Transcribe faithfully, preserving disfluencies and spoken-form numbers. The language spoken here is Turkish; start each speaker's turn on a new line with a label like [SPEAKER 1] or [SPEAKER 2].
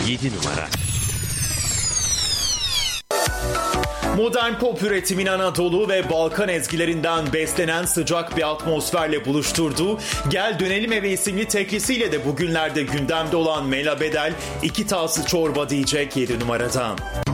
[SPEAKER 1] yedi numara.
[SPEAKER 2] Modern pop üretimin Anadolu ve Balkan ezgilerinden beslenen sıcak bir atmosferle buluşturduğu Gel Dönelim Eve isimli teklisiyle de bugünlerde gündemde olan Mela Bedel iki taslı çorba diyecek yedi numaradan.